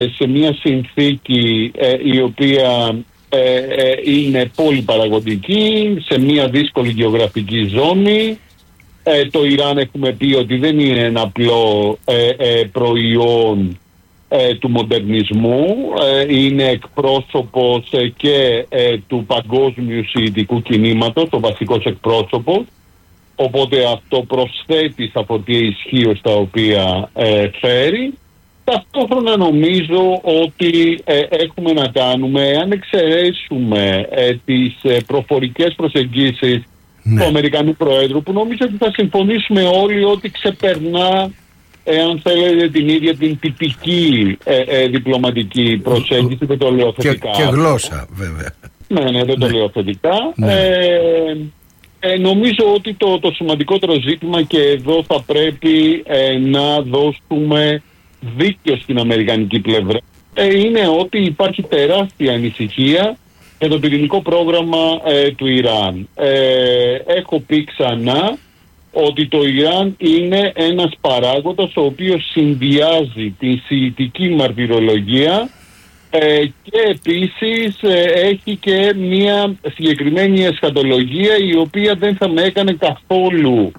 σε μια συνθήκη η οποία είναι πολυπαραγωγική, σε μια δύσκολη γεωγραφική ζώνη. Το Ιράν έχουμε πει ότι δεν είναι ένα απλό προϊόν του μοντερνισμού, είναι εκπρόσωπος και του παγκόσμιου σιητικού κινήματος, ο βασικός εκπρόσωπος, οπότε αυτό προσθέτει στα φορτία ισχύως τα οποία φέρει. Ταυτόχρονα νομίζω ότι έχουμε να κάνουμε, αν εξαιρέσουμε τις προφορικές προσεγγίσεις του Αμερικανού Προέδρου, που νομίζω ότι θα συμφωνήσουμε όλοι ότι ξεπερνά, αν θέλετε, την ίδια την τυπική διπλωματική προσέγγιση, δεν το λέω θετικά. Και γλώσσα, βέβαια. Ναι, δεν το λέω θετικά. Νομίζω ότι το σημαντικότερο ζήτημα, και εδώ θα πρέπει να δώσουμε δίκιο στην αμερικανική πλευρά, είναι ότι υπάρχει τεράστια ανησυχία για το πυρηνικό πρόγραμμα του Ιράν. Έχω πει ξανά ότι το Ιράν είναι ένας παράγοντας ο οποίος συνδυάζει την σιητική μαρτυρολογία και επίσης έχει και μια συγκεκριμένη εσχατολογία, η οποία δεν θα με έκανε καθόλου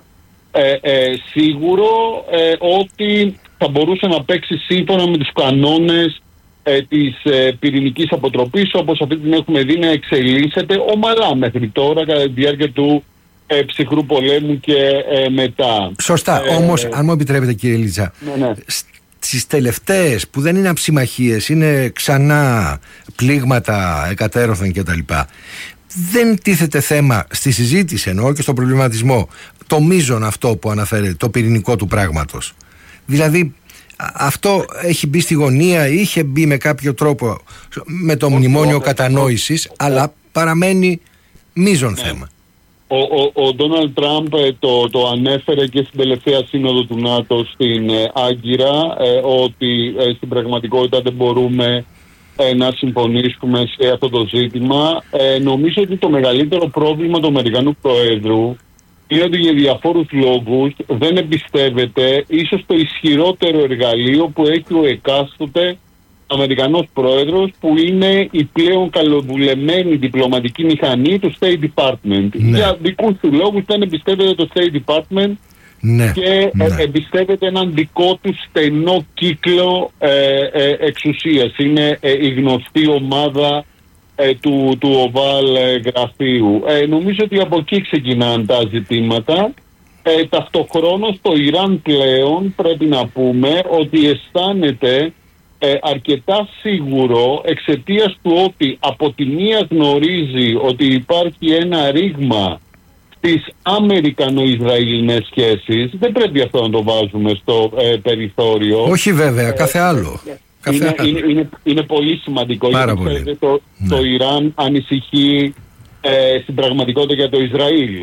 σίγουρο ότι θα μπορούσε να παίξει σύμφωνα με τους κανόνες της πυρηνικής αποτροπής, όπως αυτή την έχουμε δει να εξελίσσεται ομαλά μέχρι τώρα κατά τη διάρκεια του ψυχρού πολέμου και μετά. Σωστά, όμως αν μου επιτρέπετε, κύριε Λίτσα, στις τελευταίες που δεν είναι αψημαχίες, είναι ξανά πλήγματα εκατέρωθεν κτλ., δεν τίθεται θέμα στη συζήτηση, εννοώ, και στον προβληματισμό, το μείζον αυτό που αναφέρεται, το πυρηνικό του πράγματος. Δηλαδή αυτό έχει μπει στη γωνία, είχε μπει με κάποιο τρόπο με το μνημόνιο κατανόησης, αλλά παραμένει μείζον θέμα. Ο Ντόναλντ Τραμπ το ανέφερε και στην τελευταία σύνοδο του ΝΑΤΟ στην Άγκυρα, ότι στην πραγματικότητα δεν μπορούμε να συμφωνήσουμε σε αυτό το ζήτημα. Νομίζω ότι το μεγαλύτερο πρόβλημα του Αμερικανού Προέδρου είναι ότι για διαφόρους λόγους δεν εμπιστεύεται ίσως το ισχυρότερο εργαλείο που έχει ο εκάστοτε Αμερικανός Πρόεδρος, που είναι η πλέον καλοδουλεμένη διπλωματική μηχανή του State Department. Για δικούς του λόγους δεν εμπιστεύεται το State Department και εμπιστεύεται έναν δικό του στενό κύκλο εξουσίας. Είναι η γνωστή ομάδα του Οβάλ γραφείου. Νομίζω ότι από εκεί ξεκινάνε τα ζητήματα. Ταυτοχρόνως το Ιράν πλέον πρέπει να πούμε ότι αισθάνεται αρκετά σίγουρο, εξαιτίας του ότι από τη μία γνωρίζει ότι υπάρχει ένα ρήγμα στις Αμερικανο-Ισραηλινές σχέσεις. Δεν πρέπει αυτό να το βάζουμε στο περιθώριο. Όχι βέβαια, κάθε άλλο. Είναι πολύ σημαντικό. Πάρα πολύ. Το Ιράν ανησυχεί στην πραγματικότητα για το Ισραήλ.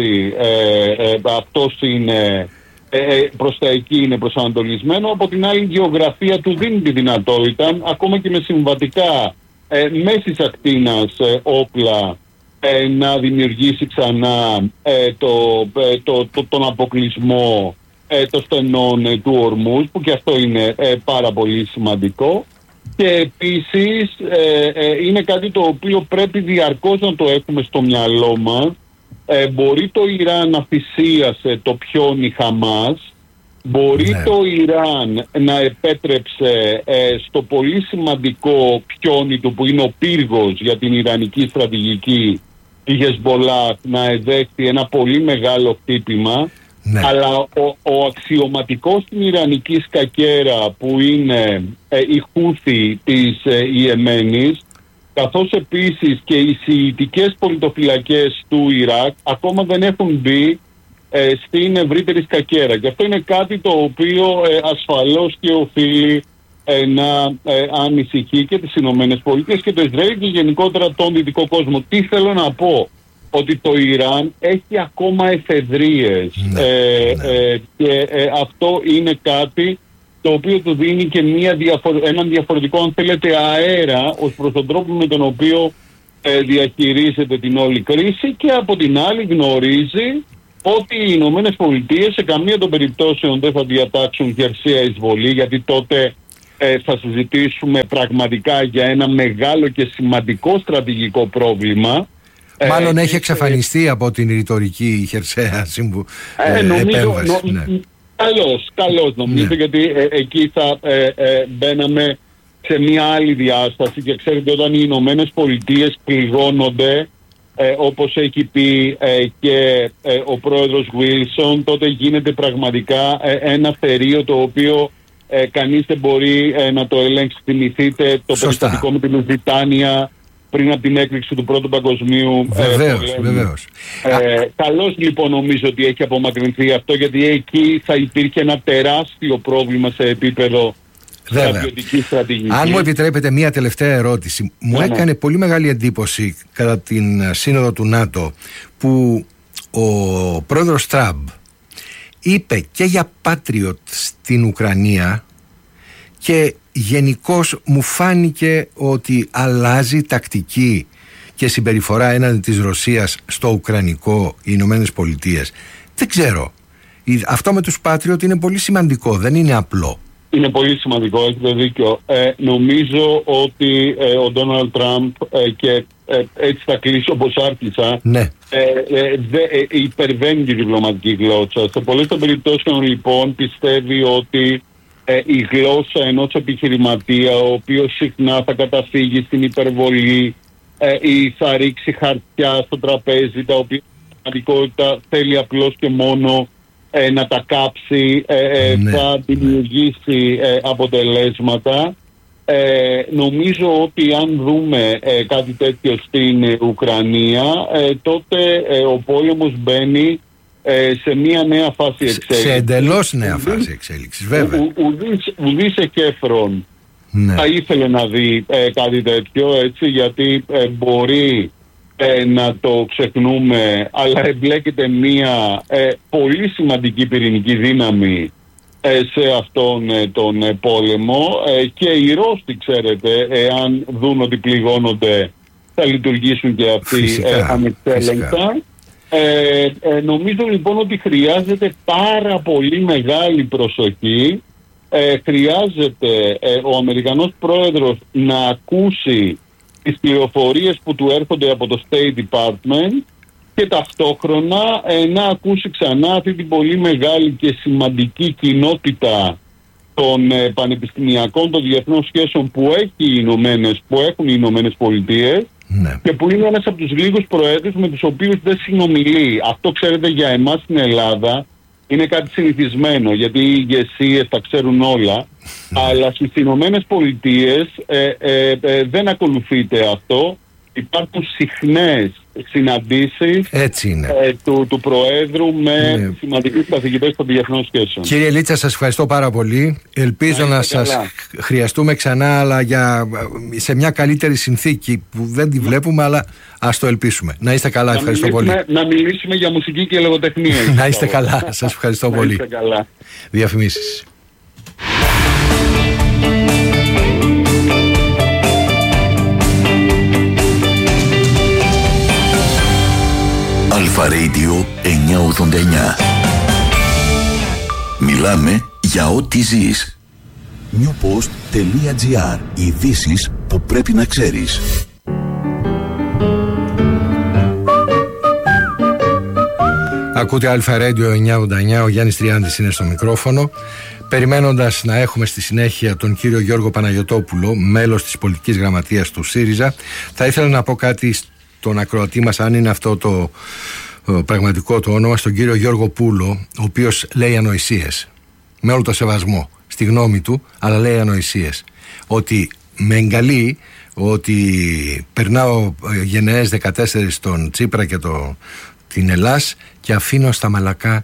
Αυτός είναι, προς τα εκεί είναι προσανατολισμένο. Από την άλλη, η γεωγραφία του δίνει τη δυνατότητα, ακόμα και με συμβατικά μέσης ακτίνας όπλα, να δημιουργήσει ξανά τον αποκλεισμό των στενών του Ορμούς, που και αυτό είναι πάρα πολύ σημαντικό. Και επίσης είναι κάτι το οποίο πρέπει διαρκώς να το έχουμε στο μυαλό μας. Μπορεί το Ιράν να θυσίασε το πιόνι Χαμάς, μπορεί το Ιράν να επέτρεψε στο πολύ σημαντικό πιόνι του, που είναι ο πύργος για την ιρανική στρατηγική, η Χεσμπολάχ, να εδέχθει ένα πολύ μεγάλο χτύπημα. Αλλά ο αξιωματικός στην ιρανική σκακέρα, που είναι η Χούθη της Ιεμένης, καθώς επίσης και οι σιητικές πολιτοφυλακές του Ιράκ, ακόμα δεν έχουν μπει στην ευρύτερη σκακέρα. Και αυτό είναι κάτι το οποίο ασφαλώς και οφείλει να ανησυχεί και τις Ηνωμένες Πολιτείες και το Ισραήλ και γενικότερα τον δυτικό κόσμο. Τι θέλω να πω? Ότι το Ιράν έχει ακόμα εφεδρείες και αυτό είναι κάτι το οποίο του δίνει και έναν διαφορετικό, αν θέλετε, αέρα ως προς τον τρόπο με τον οποίο διαχειρίζεται την όλη κρίση, και από την άλλη γνωρίζει ότι οι Ηνωμένες Πολιτείες σε καμία των περιπτώσεων δεν θα διατάξουν χερσαία εισβολή, γιατί τότε θα συζητήσουμε πραγματικά για ένα μεγάλο και σημαντικό στρατηγικό πρόβλημα. Μάλλον έχει εξαφανιστεί από την ρητορική χερσαία επέμβαση. Καλώς νομίζω, γιατί εκεί θα μπαίναμε σε μια άλλη διάσταση, και ξέρετε, όταν οι Ηνωμένες Πολιτείες πληγώνονται, όπως έχει πει και ο πρόεδρος Wilson, τότε γίνεται πραγματικά ένα θερίο το οποίο κανείς δεν μπορεί να το ελέγξει. Θυμηθείτε το περιστατικό με την Βρυτάνια πριν από την έκρηξη του Πρώτου Παγκοσμίου. Βεβαίως. Καλώς λοιπόν νομίζω ότι έχει απομακρυνθεί αυτό, γιατί εκεί θα υπήρχε ένα τεράστιο πρόβλημα σε επίπεδο στρατιωτικής στρατηγικής. Αν μου επιτρέπετε μία τελευταία ερώτηση. Μου έκανε πολύ μεγάλη εντύπωση κατά την σύνοδο του ΝΑΤΟ που ο πρόεδρος Τραμπ είπε και για Patriot στην Ουκρανία, και γενικώς μου φάνηκε ότι αλλάζει τακτική και συμπεριφορά έναντι της Ρωσίας στο ουκρανικό οι Ηνωμένες Πολιτείες. Δεν ξέρω. Αυτό με τους Patriot είναι πολύ σημαντικό, δεν είναι απλό. Είναι πολύ σημαντικό, έχετε δίκιο. Νομίζω ότι ο Ντόναλντ Τραμπ, και έτσι θα κλείσω όπως άρχισα, υπερβαίνει τη διπλωματική γλώσσα. Σε πολλές των περιπτώσεων λοιπόν πιστεύει ότι η γλώσσα ενός επιχειρηματία, ο οποίος συχνά θα καταφύγει στην υπερβολή ή θα ρίξει χαρτιά στο τραπέζι, τα οποία στην πραγματικότητα θέλει απλώς και μόνο να τα κάψει, θα δημιουργήσει αποτελέσματα. Νομίζω ότι αν δούμε κάτι τέτοιο στην Ουκρανία, τότε ο πόλεμος μπαίνει σε μια νέα φάση εξέλιξης. Σε εντελώς νέα φάση εξέλιξης, βέβαια. Ουδής εκέφρον θα ήθελε να δει κάτι τέτοιο, έτσι, γιατί μπορεί να το ξεχνούμε, αλλά εμπλέκεται μια πολύ σημαντική πυρηνική δύναμη σε αυτόν τον πόλεμο, και οι Ρώσοι, ξέρετε, εάν δουν ότι πληγώνονται, θα λειτουργήσουν και αυτοί ανεξέλεγκτα. Νομίζω λοιπόν ότι χρειάζεται πάρα πολύ μεγάλη προσοχή. Χρειάζεται ο Αμερικανός πρόεδρος να ακούσει τις πληροφορίες που του έρχονται από το State Department, και ταυτόχρονα να ακούσει ξανά αυτή την πολύ μεγάλη και σημαντική κοινότητα των πανεπιστημιακών, των διεθνών σχέσεων που έχουν οι Ηνωμένες Πολιτείες, και που είναι ένας από τους λίγους προέδρους με τους οποίους δεν συνομιλεί. Αυτό, ξέρετε, για εμάς στην Ελλάδα είναι κάτι συνηθισμένο, γιατί οι ηγεσίες τα ξέρουν όλα, αλλά στις Ηνωμένες Πολιτείες δεν ακολουθείται αυτό. Υπάρχουν συχνές συναντήσεις του Προέδρου με σημαντικούς καθηγητές των διεθνών σχέσεων. Κύριε Λίτσα, σας ευχαριστώ πάρα πολύ. Ελπίζω να σας χρειαστούμε ξανά, αλλά σε μια καλύτερη συνθήκη που δεν τη βλέπουμε, αλλά ας το ελπίσουμε. Να είστε καλά, ευχαριστώ πολύ. Να μιλήσουμε για μουσική και λογοτεχνία. Να είστε καλά, σας ευχαριστώ πολύ. Διαφημίσεις. Αλφα Radio 989. Μιλάμε για ό,τι ζεις. newpost.gr. Ειδήσεις που πρέπει να ξέρεις. Ακούτε Αλφα Radio 989. Ο Γιάννης Τριάντης είναι στο μικρόφωνο. Περιμένοντας να έχουμε στη συνέχεια τον κύριο Γιώργο Παναγιωτόπουλο, μέλος της πολιτικής γραμματείας του ΣΥΡΙΖΑ, θα ήθελα να πω κάτι τον ακροατή μας, αν είναι αυτό το πραγματικό το όνομα, στον κύριο Γιώργο Πούλο, ο οποίος λέει ανοησίες, με όλο το σεβασμό στη γνώμη του, αλλά λέει ανοησίες, ότι με εγκαλεί ότι περνάω γενναίες 14 στον Τσίπρα και την Ελλάς και αφήνω στα μαλακά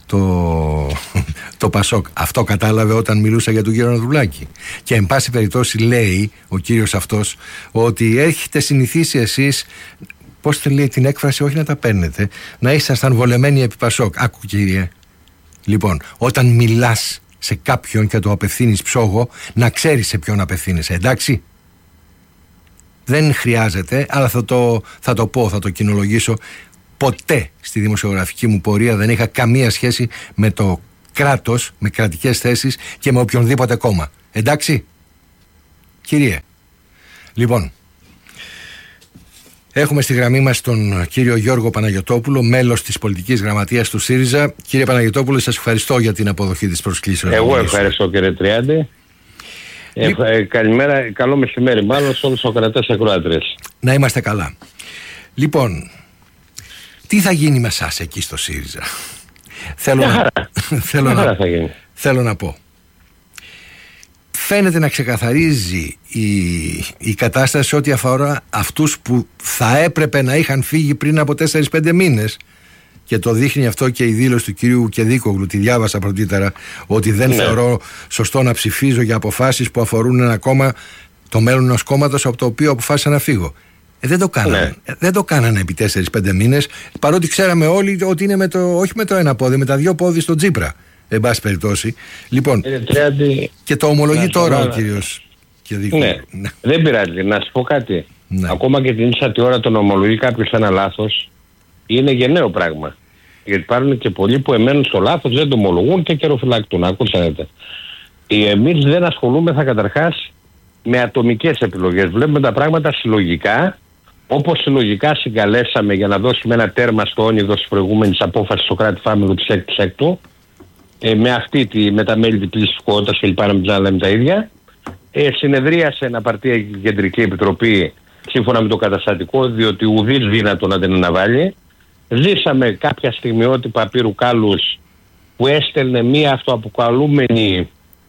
το Πασόκ. Αυτό κατάλαβε όταν μιλούσα για τον κύριο Ανδρουλάκη. Και εν πάση περιπτώσει λέει ο κύριος αυτός ότι έχετε συνηθίσει εσείς, πώς τη λέει την έκφραση, όχι να τα παίρνετε, να ήσασταν βολεμένοι επί Πασόκ. Άκου κύριε, λοιπόν, όταν μιλάς σε κάποιον και το απευθύνεις ψόγο, να ξέρεις σε ποιον απευθύνεσαι, εντάξει. Δεν χρειάζεται, αλλά θα το πω, θα το κοινολογήσω. Ποτέ στη δημοσιογραφική μου πορεία δεν είχα καμία σχέση με το κράτος, με κρατικές θέσεις και με οποιονδήποτε κόμμα. Εντάξει. Κύριε, λοιπόν, έχουμε στη γραμμή μας τον κύριο Γιώργο Παναγιωτόπουλο, μέλος της πολιτικής γραμματείας του ΣΥΡΙΖΑ. Κύριε Παναγιωτόπουλο, σας ευχαριστώ για την αποδοχή της προσκλήσεως. Εγώ ευχαριστώ, κύριε Τριάντη. Καλημέρα, καλό μεσημέρι μάλλον σε όλους τους ακροατές και ακροάτριες. Να είμαστε καλά. Λοιπόν, τι θα γίνει με εσάς εκεί στο ΣΥΡΙΖΑ? Θέλω να πω. Φαίνεται να ξεκαθαρίζει η κατάσταση ό,τι αφορά αυτούς που θα έπρεπε να είχαν φύγει πριν από 4-5 μήνες, και το δείχνει αυτό και η δήλωση του κυρίου Κεδίκογλου, τη διάβασα πρωτήτερα, ότι δεν θεωρώ σωστό να ψηφίζω για αποφάσεις που αφορούν ένα κόμμα, το μέλλον ενός κόμματος από το οποίο αποφάσισα να φύγω. Δεν το κάνανε. Δεν το κάνανε επί 4-5 μήνες, παρότι ξέραμε όλοι ότι είναι όχι με το ένα πόδι, με τα δύο πόδι στο Τσίπρα. Εν πάση περιπτώσει. Λοιπόν, και το ομολογεί τώρα ο κύριος Κεδίκογλου. Ναι. Δεν πειράζει. Να σου πω κάτι. Ακόμα και την ίσα τη ώρα το να ομολογεί κάποιος ένα λάθος είναι γενναίο πράγμα. Γιατί υπάρχουν και πολλοί που εμένουν στο λάθος, δεν το ομολογούν και καιροφυλακτούν. Ακούσατε. Εμείς δεν ασχολούμεθα καταρχάς με ατομικές επιλογές. Βλέπουμε τα πράγματα συλλογικά, όπως συλλογικά συγκαλέσαμε για να δώσουμε ένα τέρμα στο όνειδο της προηγούμενης απόφασης στο κράτη φάμιλο της 6ης έκτου, με τα μέλη της πληθυντικότητας και λοιπά, να μην λέμε τα ίδια. Συνεδρίασε ένα παρτία κεντρική επιτροπή σύμφωνα με το καταστατικό, διότι ουδής δύνατο να την αναβάλει. Ζήσαμε κάποια στιγμιότυπα πύρου κάλους που έστελνε μία αυτοαποκαλούμενη,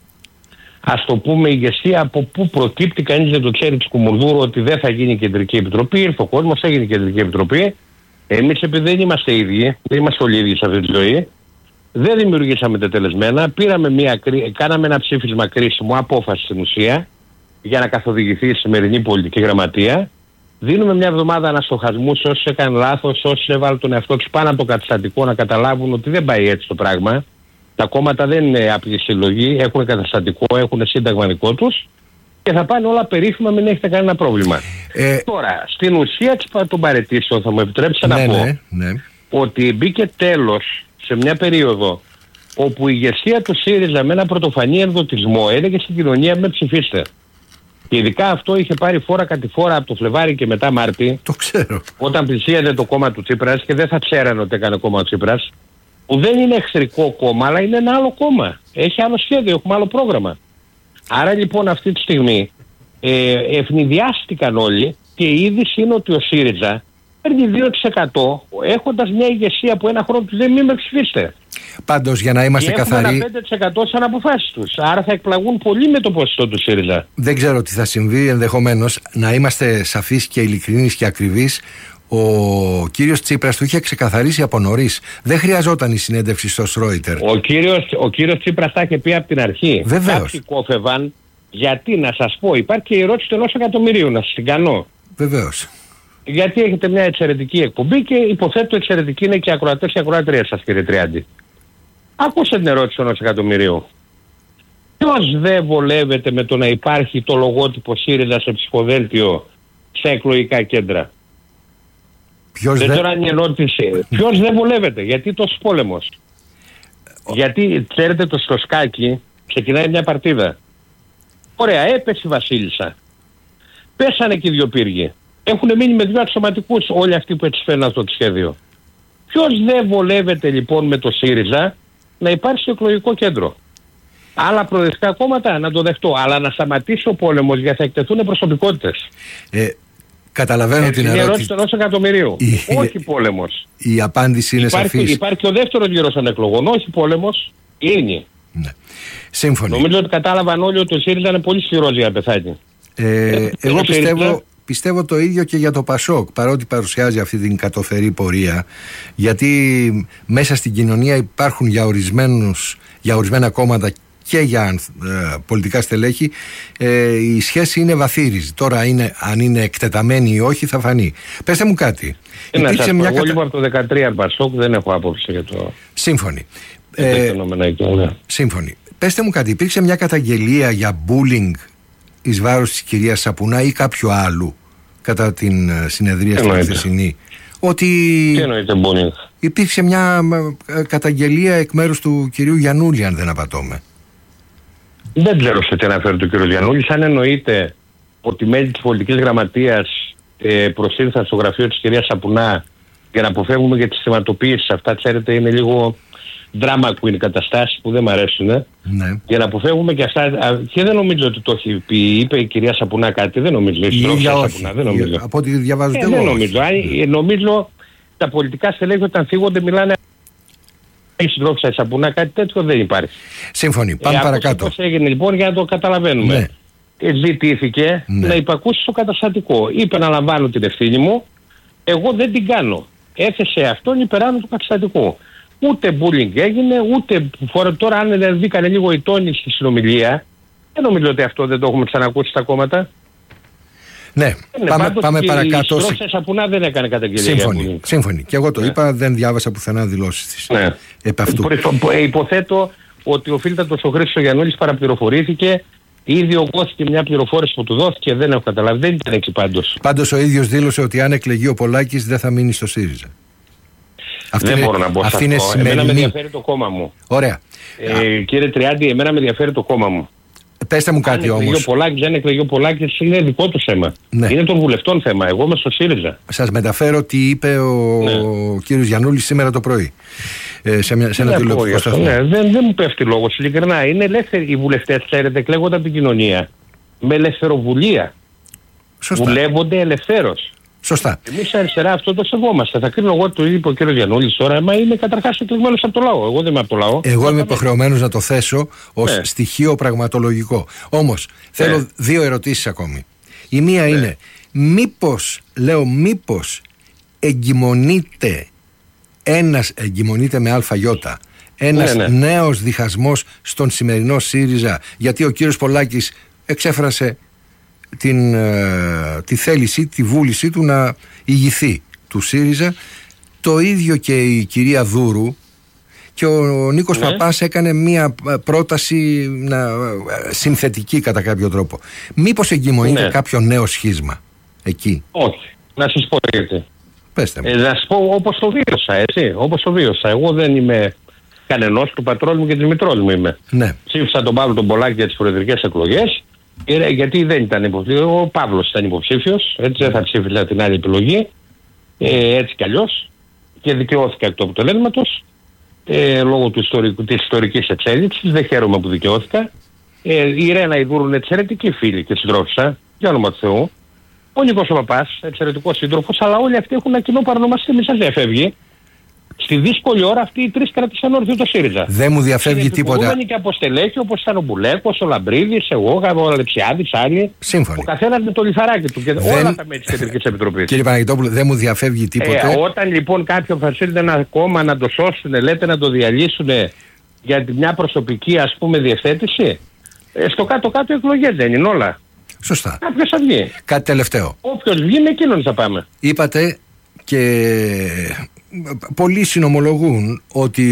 ας το πούμε, ηγεσία από πού προκύπτει, κανείς δεν το ξέρει, της Κουμουνδούρου, ότι δεν θα γίνει κεντρική επιτροπή. Ήρθε ο κόσμος, έγινε κεντρική επιτροπή. Εμείς, επειδή δεν είμαστε ίδιοι, δεν είμαστε όλοι ίδιοι σε αυτή τη ζωή, δεν δημιουργήσαμε τετελεσμένα. Κάναμε ένα ψήφισμα κρίσιμο, απόφαση στην ουσία, για να καθοδηγηθεί η σημερινή πολιτική γραμματεία. Δίνουμε μια εβδομάδα αναστοχασμούς σε όσους έκαναν λάθος, όσοι έβαλαν τον εαυτό τους πάνω από το καταστατικό, να καταλάβουν ότι δεν πάει έτσι το πράγμα. Τα κόμματα δεν είναι απλή συλλογή, έχουν καταστατικό, έχουν σύνταγμα δικό τους και θα πάνε όλα περίφημα, μην έχετε κανένα πρόβλημα. Τώρα, στην ουσία των παραιτήσεων θα μου επιτρέψετε να πω ότι μπήκε τέλος σε μια περίοδο όπου η ηγεσία του ΣΥΡΙΖΑ με ένα πρωτοφανή ενδοτισμό έλεγε στην κοινωνία με ψηφίστε. Και ειδικά αυτό είχε πάρει φόρα κατηφόρα από το Φλεβάρι και μετά Μάρτι. Το ξέρω. Όταν πλησίαζε το κόμμα του Τσίπρας και δεν θα ξέρανε ότι έκανε κόμμα του Τσίπρας, που δεν είναι εχθρικό κόμμα, αλλά είναι ένα άλλο κόμμα. Έχει άλλο σχέδιο, έχουμε άλλο πρόγραμμα. Άρα λοιπόν αυτή τη στιγμή ευνηδιάστηκαν όλοι και η είδηση είναι ότι ο ΣΥΡΙΖΑ παίρνει 2% έχοντας μια ηγεσία που ένα χρόνο του λέει μην με ψηφίστε. Πάντως, για να είμαστε καθαροί, έχουμε ένα 5% σαν αποφάσεις τους. Άρα θα εκπλαγούν πολύ με το ποσοστό του ΣΥΡΙΖΑ. Δεν ξέρω τι θα συμβεί, ενδεχομένως. Να είμαστε σαφείς και ειλικρινείς και ακριβείς. Ο κύριος Τσίπρας του είχε ξεκαθαρίσει από νωρίς. Δεν χρειαζόταν η συνέντευξη στο Σρόιτερ. Ο κύριος Τσίπρας τα είχε πει από την αρχή. Βεβαίως. Κάποιοι κόφευαν. Γιατί, να σας πω, υπάρχει και η ερώτηση του 1 εκατομμυρίου, να σας την κάνω. Βεβαίως. Γιατί έχετε μια εξαιρετική εκπομπή και υποθέτω εξαιρετική είναι και ακροατές και ακροατρίες σας, κύριε Τριάντη. Άκουσε την ερώτηση του 1 εκατομμυρίου. Ποιος δεν βολεύεται με το να υπάρχει το λογότυπο ΣΥΡΙΖΑ σε ψηφοδέλτιο σε εκλογικά κέντρα? Ποιος δεν βολεύεται? Γιατί τόσος πόλεμος? Γιατί ξέρετε στο σκάκι ξεκινάει μια παρτίδα. Ωραία, έπεσε η Βασίλισσα. Πέσανε και οι δύο πύργοι. Έχουν μείνει με δύο αξιωματικούς όλοι αυτοί που έτσι φέρνουν αυτό το σχέδιο. Ποιος δεν βολεύεται λοιπόν με το ΣΥΡΙΖΑ να υπάρχει στο εκλογικό κέντρο? Άλλα προοδευτικά κόμματα να το δεχτώ, αλλά να σταματήσει ο πόλεμος γιατί θα εκτεθούν προσωπικότητες. Καταλαβαίνω την ερώτηση. Είναι ερώτηση του 1 εκατομμυρίου. Όχι πόλεμος. Η απάντηση είναι σαφής. Υπάρχει και ο δεύτερος γύρος των εκλογών. Όχι πόλεμος, ειρήνη. Ναι. Σύμφωνοι. Νομίζω ότι κατάλαβαν όλοι ότι ο ΣΥΡΙΖΑ είναι πολύ σκληρός για να πεθάνει. Εγώ πιστεύω το ίδιο και για το ΠΑΣΟΚ, παρότι παρουσιάζει αυτή την κατοφερή πορεία, γιατί μέσα στην κοινωνία υπάρχουν για ορισμένα κόμματα και για πολιτικά στελέχη η σχέση είναι βαθύριζη. Τώρα αν είναι εκτεταμένη ή όχι θα φανεί. Πέστε μου κάτι. Εγώ λίγο από το 13 ΠΑΣΟΚ δεν έχω άποψη για το... Σύμφωνοι. Σύμφωνοι. Πέστε μου κάτι. Υπήρξε μια καταγγελία για bullying εις βάρος της κυρίας Σαπουνά ή κάποιου άλλου κατά την συνεδρία στην χθεσινή? Ότι τι εννοείται bullying? Υπήρξε μια καταγγελία εκ μέρους του κυρίου Γιαννούλη, αν δεν απατώμε. Δεν ξέρω σε τι αναφέρει το κύριο Γιαννούλης. Αν εννοείται ότι μέλη της πολιτικής γραμματείας προσήλθαν στο γραφείο της κυρίας Σαπουνά για να αποφεύγουμε για τις θεματοποίησεις. Αυτά, ξέρετε, είναι λίγο drama queen καταστάσεις που δεν μου αρέσουν. Ναι. Για να αποφεύγουμε και αυτά. Και δεν νομίζω ότι το έχει πει. Είπε η κυρία Σαπουνά κάτι, δεν νομίζω. Η ίδια όχι. Σαπουνά, δεν νομίζω. Από ό,τι διαβάζω εγώ. Δεν νομίζω. Νομίζω τα πολιτικά στελέχη όταν θίγονται μιλάνε. Έχει συντρόφισσα η Σαπουνά, κάτι τέτοιο δεν υπάρχει. Σύμφωνοι. Πάμε παρακάτω. Πώς έγινε λοιπόν για να το καταλαβαίνουμε. Ναι. Ζητήθηκε να υπακούσει στο καταστατικό. Είπε να λαμβάνω την ευθύνη μου, εγώ δεν την κάνω. Έθεσε αυτόν υπεράνω του καταστατικού. Ούτε bullying έγινε, ούτε τώρα αν δίκανε λίγο η τόνη στη συνομιλία, δεν νομίζω ότι αυτό δεν το έχουμε ξανακούσει στα κόμματα. Ναι, πάμε παρακάτω. Η Σαπουνά δεν έκανε καταγγελία. Σύμφωνοι. Και εγώ το είπα, δεν διάβασα πουθενά δηλώσεις της. Ναι. Επ' αυτού. Υποθέτω ότι οφείλεται ο Χρήστος Γιαννούλης παραπληροφορήθηκε. Ήδη ογκώθηκε μια πληροφόρηση που του δόθηκε, δεν έχω καταλάβει. Δεν ήταν εκεί πάντως. Πάντως ο ίδιος δήλωσε ότι αν εκλεγεί ο Πολάκης δεν θα μείνει στο ΣΥΡΙΖΑ. Δεν μπορώ να μπω σε αυτό. Εμένα με ενδιαφέρει το κόμμα μου. Ωραία. Κύριε Τριάντη, εμένα με ενδιαφέρει το κόμμα μου. Πέστε μου κάτι όμως. Αν εκλεγεί ο Πολάκης είναι δικό του θέμα. Ναι. Είναι των βουλευτών θέμα. Εγώ είμαι στο ΣΥΡΙΖΑ. Σας μεταφέρω τι είπε ο κύριος Γιαννούλης σήμερα το πρωί. Σε ένα τηλεοπτικό σταθμό. Ναι, δεν μου πέφτει λόγος. Ειλικρινά. Είναι ελεύθεροι οι βουλευτές, ξέρετε, εκλέγονται από την κοινωνία. Με ελευθεροβουλία. Σωστά. Βουλεύονται ελευθέρως. Σωστά. Εμείς αριστερά αυτό το σεβόμαστε. Θα κρίνω εγώ, το είπε ο κ. Γιαννούλης τώρα, μα είναι καταρχάς εκλεγμένος από το λαό. Εγώ δεν είμαι από το λαό. Εγώ είμαι υποχρεωμένος να το θέσω ως στοιχείο πραγματολογικό. Όμως θέλω δύο ερωτήσεις ακόμη. Η μία είναι, μήπως εγκυμονείται με αλφαγιώτα ένας νέος διχασμός στον σημερινό ΣΥΡΙΖΑ, γιατί ο κύριος Πολάκης εξέφρασε τη θέληση, τη βούλησή του να ηγηθεί του ΣΥΡΙΖΑ. Το ίδιο και η κυρία Δούρου, και ο Νίκος Παπάς έκανε μία πρόταση συνθετική κατά κάποιο τρόπο. Μήπως εγκυμονείται κάποιο νέο σχίσμα εκεί? Όχι. Να σας πω γιατί. Πέστε μου. Να σας πω όπως το βίωσα, έτσι. Όπως το βίωσα. Εγώ δεν είμαι κανενός, του πατρόλου μου και της μητρόλου μου είμαι. Ναι. Ψήφισα τον Παύλο τον Πολάκη για τις προεδρικές εκλογές. Γιατί δεν ήταν υποψήφιος, ο Παύλος ήταν υποψήφιος, έτσι δεν θα ψήφιζα την άλλη επιλογή, έτσι κι αλλιώς, και δικαιώθηκα εκ του αποτελέσματος, λόγω της ιστορικής εξέλιξης, δεν χαίρομαι που δικαιώθηκα. Η Ρένα Ιδούρου είναι εξαιρετική φίλη και συντρόφισσα, για όνομα του Θεού. Ο Νίκος ο Παπάς, εξαιρετικός σύντροφος, αλλά όλοι αυτοί έχουν ένα κοινό παρονομαστή, μη σας διαφεύγει. Στη δύσκολη ώρα αυτοί οι τρεις κρατήσαν όρθιο το ΣΥΡΙΖΑ. Δεν μου διαφεύγει τίποτα. Είναι και από στελέχη όπως ήταν ο Μπουλέκος, ο Λαμπρίδης, εγώ, ο Αλεξιάδης, άλλοι. Σύμφωνοι. Ο καθένας με το λιθαράκι του. Και όλα τα μέλη της Κεντρικής Επιτροπής. Κύριε Παναγιτόπουλο, δεν μου διαφεύγει τίποτα. Όταν λοιπόν κάποιον φασίλεται ένα κόμμα να το σώσουν, λέτε να το διαλύσουν για μια προσωπική ας πούμε διευθέτηση, στο κάτω-κάτω εκλογές δεν είναι όλα. Σωστά. Κάποιος θα βγει. Κάτι τελευταίο. Όποιος βγει με εκείνον θα πάμε. Είπατε και πολλοί συνομολογούν ότι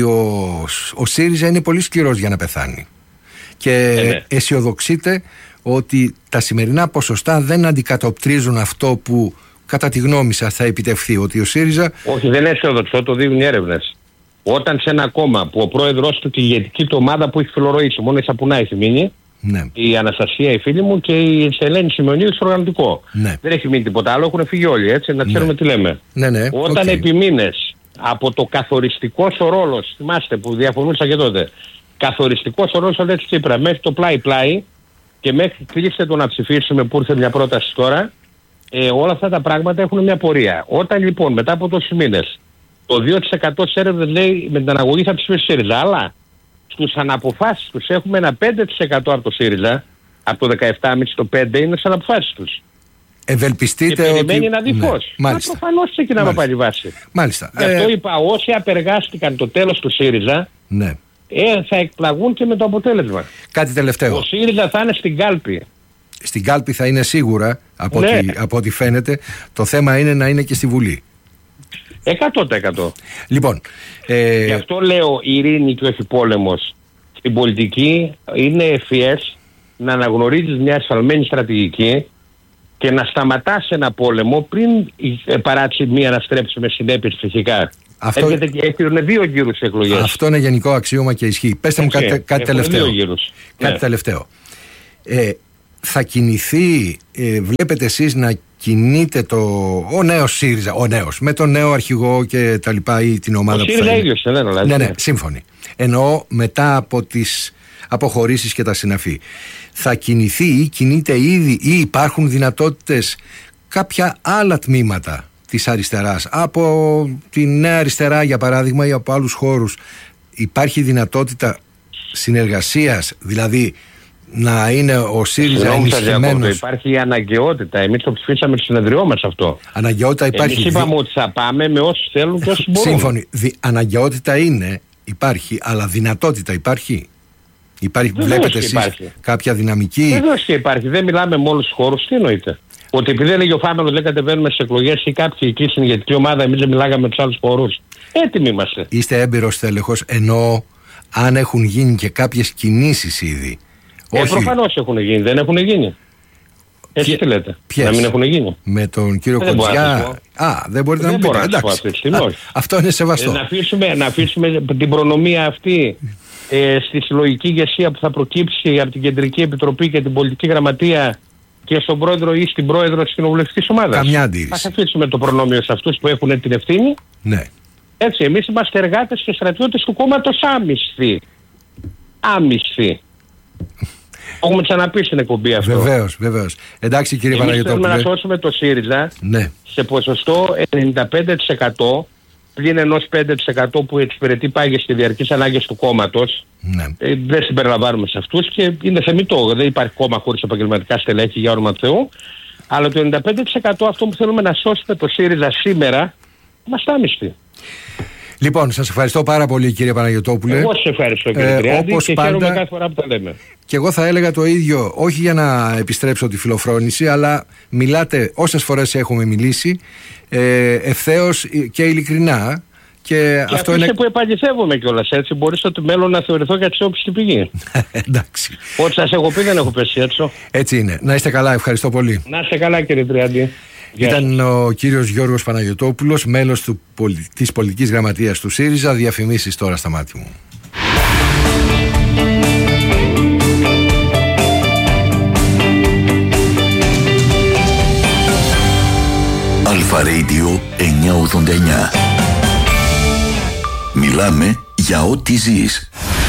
ο ΣΥΡΙΖΑ είναι πολύ σκληρός για να πεθάνει. Και αισιοδοξείτε ότι τα σημερινά ποσοστά δεν αντικατοπτρίζουν αυτό που κατά τη γνώμη σας θα επιτευχθεί. Ότι ο ΣΥΡΙΖΑ... Όχι, δεν είναι αισιοδοξό, το δείχνουν οι έρευνες. Όταν σε ένα κόμμα που ο πρόεδρος του και η ηγετική του ομάδα που έχει φιλορροήσει, μόνο η Σαπουνά έχει μείνει, η Αναστασία η φίλη μου και η Ελένη Σημεωνίδη στο οργανωτικό. Δεν έχει μείνει τίποτα άλλο, έχουν φύγει όλοι, έτσι, να ξέρουμε τι λέμε. Όταν επί μήνες από το καθοριστικός ο ρόλος, θυμάστε που διαφωνούσα και τότε, καθοριστικός ο ρόλος της Τσίπρα μέχρι το πλάι-πλάι και μέχρι κλείστε το να ψηφίσουμε που ήρθε μια πρόταση τώρα, όλα αυτά τα πράγματα έχουν μια πορεία. Όταν λοιπόν μετά από τόσους μήνες το 2% της έρευνας λέει με την αναγωγή θα ψηφίσει ΣΥΡΙΖΑ, αλλά στους αναποφάσεις τους έχουμε ένα 5% από το ΣΥΡΙΖΑ, από το 17,5% το 5% είναι στις αναποφάσεις τους. Ευελπιστείτε και περιμένει να δει φως. Μάλιστα. Προφανώς ξεκινάμε από άλλη βάση. Μάλιστα. Γι' αυτό είπα όσοι απεργάστηκαν το τέλος του ΣΥΡΙΖΑ θα εκπλαγούν και με το αποτέλεσμα. Κάτι τελευταίο. Ο ΣΥΡΙΖΑ θα είναι στην κάλπη. Στην κάλπη θα είναι σίγουρα από ό,τι φαίνεται. Το θέμα είναι να είναι και στη Βουλή. 100%. Λοιπόν, γι' αυτό λέω ειρήνη και όχι πόλεμος. Στην πολιτική είναι ευφυές να αναγνωρίζεις μια ασφαλμένη στρατηγική και να σταματάς ένα πόλεμο πριν η παράτηση μία να στρέψει με συνέπειες φυσικά. Έρχεται και έχουν 2 γύρους εκλογές. Αυτό είναι γενικό αξίωμα και ισχύει. Πέστε μου κάτι τελευταίο. Κάτι τελευταίο. θα κινηθεί, βλέπετε εσείς να κινείται ο νέος ΣΥΡΙΖΑ, με τον νέο αρχηγό και τα λοιπά, ή την ομάδα που θα είναι? Ναι, σύμφωνοι. Εννοώ μετά από τις αποχωρήσεις και τα συναφή. Θα κινηθεί ή κινείται ήδη, ή υπάρχουν δυνατότητες κάποια άλλα τμήματα της αριστεράς, από τη Νέα Αριστερά για παράδειγμα, ή από άλλους χώρους, υπάρχει δυνατότητα συνεργασίας, δηλαδή να είναι ο ΣΥΡΙΖΑ ενισχυμένος? Υπάρχει η αναγκαιότητα. Εμείς το ψηφίσαμε στο συνεδριό μας αυτό. Αναγκαιότητα υπάρχει. Εμείς είπαμε ότι θα πάμε με όσους θέλουν και όσους μπορούν. Σύμφωνοι. Αναγκαιότητα υπάρχει, αλλά δυνατότητα υπάρχει. Βλέπετε εσείς κάποια δυναμική? Βεβαίως και υπάρχει. Δεν μιλάμε με όλους τους χώρους. Τι εννοείται? Ότι επειδή έλεγε ο Φάμελος δεν κατεβαίνουμε στις εκλογές ή κάποιοι εκεί στην ηγετική ομάδα, εμείς δεν μιλάγαμε με τους άλλους χώρους. Έτοιμοι είμαστε. Είστε έμπειρος τέλεχος, ενώ αν έχουν γίνει και κάποιες κινήσεις ήδη. Προφανώς έχουν γίνει, δεν έχουν γίνει. Έτσι τι λέτε? Ποιες? Να μην έχουν γίνει. Με τον κύριο Κοντζιά? Δεν μπορείτε να μου πείτε. Εντάξει. Αυτό είναι σεβαστό. Να αφήσουμε την προνομία αυτή στη συλλογική ηγεσία που θα προκύψει από την Κεντρική Επιτροπή και την Πολιτική Γραμματεία και στον πρόεδρο ή στην πρόεδρο της κοινοβουλευτικής ομάδας. Καμιά αντίρρηση. Ας αφήσουμε το προνόμιο σε αυτούς που έχουν την ευθύνη. Ναι. Έτσι, εμείς είμαστε εργάτες και στρατιώτες του κόμματος άμυσθοι. Έχουμε ξαναπεί στην εκπομπή αυτό. Βεβαίως. Εντάξει κύριε Παναγιωτόπουλε. Εμείς θέλουμε να σώσουμε το ΣΥΡΙΖΑ σε ποσοστό 95%, πλην ενός 5% που εξυπηρετεί πάγιες και διαρκείς ανάγκες του κόμματος. Ναι. Δεν συμπεριλαμβάνουμε σε αυτούς και είναι θεμιτό. Δεν υπάρχει κόμμα χωρίς επαγγελματικά στελέχη, για όνομα του Θεού. Αλλά το 95% αυτό που θέλουμε να σώσουμε το ΣΥΡΙΖΑ σήμερα, είμαστε άμυστοι. Λοιπόν, σας ευχαριστώ πάρα πολύ κύριε Παναγιωτόπουλε. Εγώ σας ευχαριστώ κύριε Τριάντη και χαίρομαι κάθε φορά που τα λέμε. Και εγώ θα έλεγα το ίδιο, όχι για να επιστρέψω τη φιλοφρόνηση, αλλά μιλάτε όσες φορές έχουμε μιλήσει ευθέως και ειλικρινά. Και αυτό είναι που επαληθεύομαι κιόλας, έτσι. Μπορεί στο μέλλον να θεωρηθώ για αξιόπιστη πηγή. Εντάξει. Ό,τι σας έχω πει δεν έχω πέσει έτσι. Έτσι είναι. Να είστε καλά, ευχαριστώ πολύ. Να είστε καλά κύριε Τριάντη. Ήταν ο κύριος Γιώργος Παναγιωτόπουλος, μέλος της πολιτικής γραμματείας του ΣΥΡΙΖΑ. Διαφημίσεις τώρα στα μάτια μου. Αλφα Radio 989. Μιλάμε για ό,τι ζεις.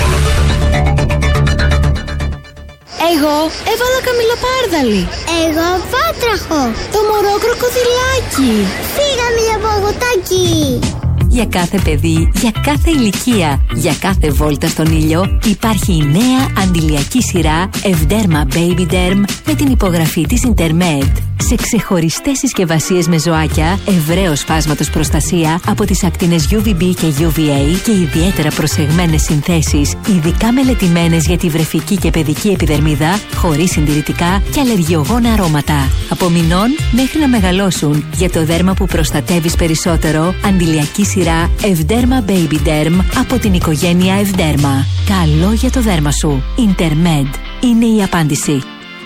Εγώ έβαλα καμιλοπάρδαλη. Εγώ βάτραχο. Το μωρό κροκοδιλάκι. Φύγαμε για παγωτάκι. Για κάθε παιδί, για κάθε ηλικία, για κάθε βόλτα στον ήλιο υπάρχει η νέα αντιλιακή σειρά Ευδέρμα Baby Derm με την υπογραφή της Intermed. Σε ξεχωριστές συσκευασίες με ζωάκια, ευρέως φάσματος προστασία από τις ακτίνες UVB και UVA και ιδιαίτερα προσεγμένες συνθέσεις, ειδικά μελετημένες για τη βρεφική και παιδική επιδερμίδα, χωρίς συντηρητικά και αλλεργιογόνα αρώματα. Από μηνών μέχρι να μεγαλώσουν, για το δέρμα που προστατεύεις περισσότερο, αντιλιακή σειρά Ευδέρμα Baby Derm από την οικογένεια Ευδέρμα. Καλό για το δέρμα σου. Intermed είναι η απάντηση.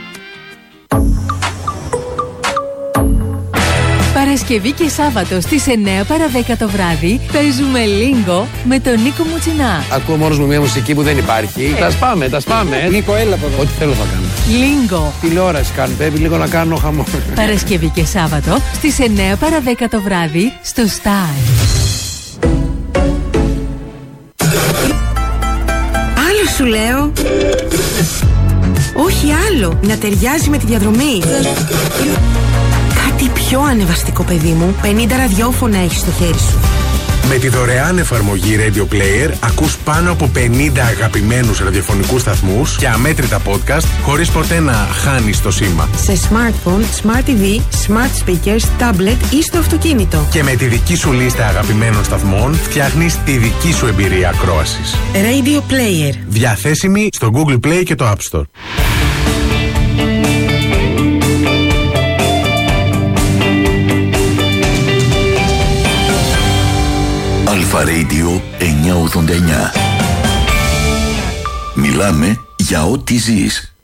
Παρασκευή και Σάββατο στις 9 παρα 10 το βράδυ παίζουμε Λίγκο με τον Νίκο Μουτσινά. Ακούω μόνος μου μια μουσική που δεν υπάρχει. Τα σπάμε. Νίκο, έλα από εδώ. Ό,τι θέλω θα κάνω. Λίγκο. Τηλεόραση κάνω, πρέπει λίγο να κάνω χαμό. Παρασκευή και Σάββατο στις 9 παρα 10 το βράδυ στο Star. Άλλο σου λέω. Όχι άλλο. Να ταιριάζει με τη διαδρομή. Κάτι πιο ανεβαστικό, παιδί μου. 50 ραδιόφωνα έχεις στο χέρι σου. Με τη δωρεάν εφαρμογή Radio Player ακούς πάνω από 50 αγαπημένους ραδιοφωνικούς σταθμούς και αμέτρητα podcast χωρίς ποτέ να χάνεις το σήμα. Σε smartphone, smart TV, smart speakers, tablet ή στο αυτοκίνητο. Και με τη δική σου λίστα αγαπημένων σταθμών φτιάχνεις τη δική σου εμπειρία ακρόασης. Radio Player. Διαθέσιμη στο Google Play και το App Store. Αλφα Radio 989. Μιλάμε για ό,τι ζεις.